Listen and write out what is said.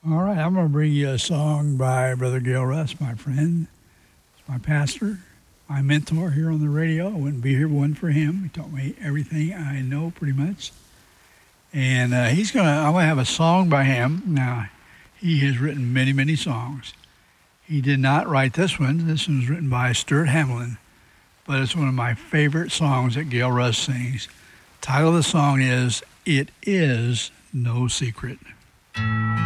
All right, I'm going to bring you a song by Brother Gail Russ, my friend. He's my pastor, my mentor here on the radio. I wouldn't be here if it wasn't for him. He taught me everything I know pretty much. And I'm going to have a song by him. Now, he has written many, many songs. He did not write this one. This one was written by Stuart Hamlin, but it's one of my favorite songs that Gail Russ sings. The title of the song is It Is No Secret.